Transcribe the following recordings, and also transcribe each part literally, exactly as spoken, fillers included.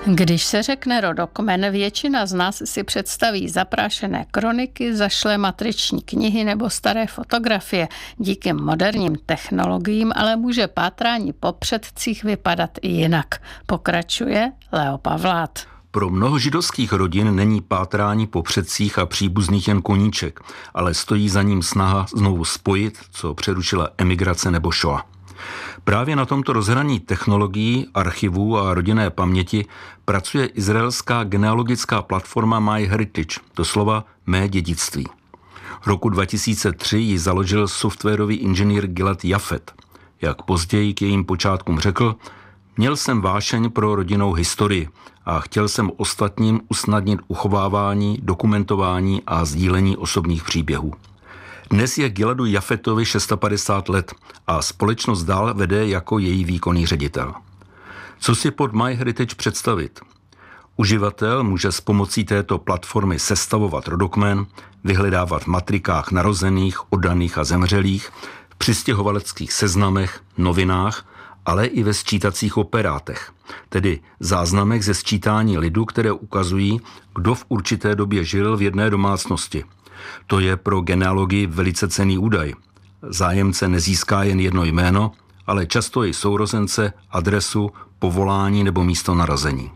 Když se řekne rodokmen, většina z nás si představí zaprášené kroniky, zašlé matriční knihy nebo staré fotografie. Díky moderním technologiím ale může pátrání po předcích vypadat i jinak. Pokračuje Leo Pavlát. Pro mnoho židovských rodin není pátrání po předcích a příbuzných jen koníček, ale stojí za ním snaha znovu spojit, co přerušila emigrace nebo šoa. Právě na tomto rozhraní technologií, archivů a rodinné paměti pracuje izraelská genealogická platforma MyHeritage, doslova Mé dědictví. Roku dva tisíce tři ji založil softwarový inženýr Gilad Jafet. Jak později k jejím počátkům řekl, měl jsem vášeň pro rodinnou historii a chtěl jsem ostatním usnadnit uchovávání, dokumentování a sdílení osobních příběhů. Dnes je Giladu Jafetovi padesát šest let a společnost dál vede jako její výkonný ředitel. Co si pod MyHeritage představit? Uživatel může s pomocí této platformy sestavovat rodokmen, vyhledávat v matrikách narozených, oddaných a zemřelých, v přistěhovaleckých seznamech, novinách, ale i ve sčítacích operátech, tedy záznamech ze sčítání lidu, které ukazují, kdo v určité době žil v jedné domácnosti. To je pro genealogii velice cenný údaj. Zájemce nezíská jen jedno jméno, ale často i sourozence, adresu, povolání nebo místo narození.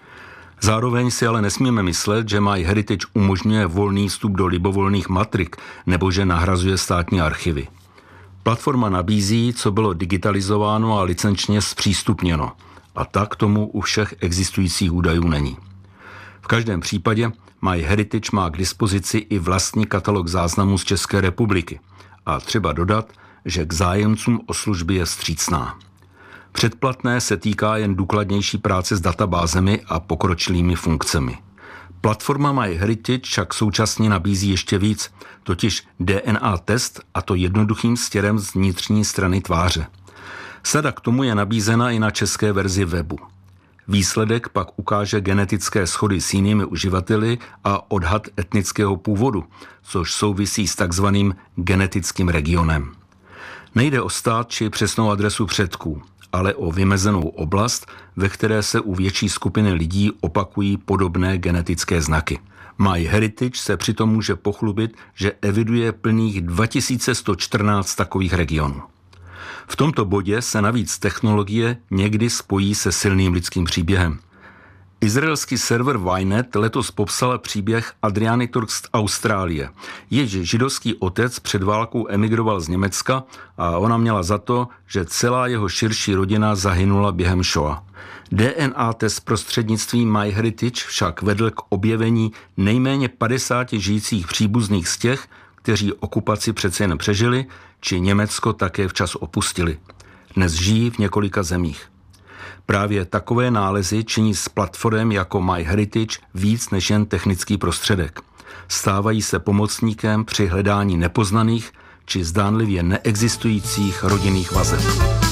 Zároveň si ale nesmíme myslet, že MyHeritage umožňuje volný vstup do libovolných matrik nebo že nahrazuje státní archivy. Platforma nabízí, co bylo digitalizováno a licenčně zpřístupněno, a tak tomu u všech existujících údajů není. V každém případě MyHeritage má k dispozici i vlastní katalog záznamů z České republiky a třeba dodat, že k zájemcům o služby je vstřícná. Předplatné se týká jen důkladnější práce s databázemi a pokročilými funkcemi. Platforma MyHeritage však současně nabízí ještě víc, totiž D N A test, a to jednoduchým stěrem z vnitřní strany tváře. Sada k tomu je nabízena i na české verzi webu. Výsledek pak ukáže genetické shody s jinými uživateli a odhad etnického původu, což souvisí s takzvaným genetickým regionem. Nejde o stát či přesnou adresu předků, ale o vymezenou oblast, ve které se u větší skupiny lidí opakují podobné genetické znaky. MyHeritage se přitom může pochlubit, že eviduje plných dva tisíce sto čtrnáct takových regionů. V tomto bodě se navíc technologie někdy spojí se silným lidským příběhem. Izraelský server Ynet letos popsal příběh Adriany Turk z Austrálie. Jež židovský otec před válkou emigroval z Německa a ona měla za to, že celá jeho širší rodina zahynula během šoa. D N A test prostřednictvím MyHeritage však vedl k objevení nejméně padesáti žijících příbuzných z těch, kteří okupaci přece jen přežili, či Německo také včas opustili. Dnes žijí v několika zemích. Právě takové nálezy činí s platformem jako MyHeritage víc než jen technický prostředek. Stávají se pomocníkem při hledání nepoznaných či zdánlivě neexistujících rodinných vazeb.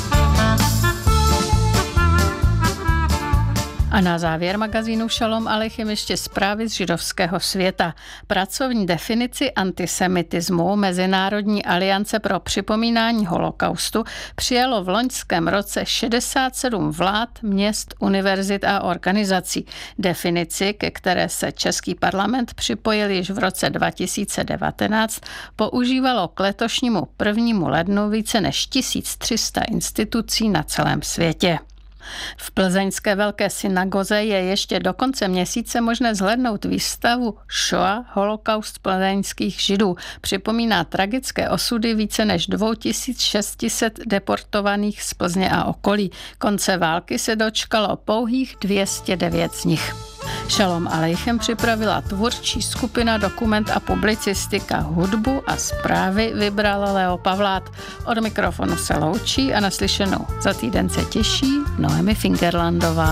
A na závěr magazínu Šalom Aleichem ještě zprávy z židovského světa. Pracovní definici antisemitismu Mezinárodní aliance pro připomínání holokaustu přijalo v loňském roce šedesát sedm vlád, měst, univerzit a organizací. Definici, ke které se Český parlament připojil již v roce dva tisíce devatenáct, používalo k letošnímu prvnímu lednu více než tisíc tři sta institucí na celém světě. V plzeňské velké synagoze je ještě do konce měsíce možné zhlédnout výstavu Shoah, holokaust plzeňských židů. Připomíná tragické osudy více než dva tisíce šest set deportovaných z Plzně a okolí. Konce války se dočkalo pouhých dvě stě devět z nich. Šalom Aleichem připravila tvůrčí skupina Dokument a publicistika, hudbu a zprávy vybral Leo Pavlát. Od mikrofonu se loučí a naslyšenou za týden se těší Noemi Fingerlandová.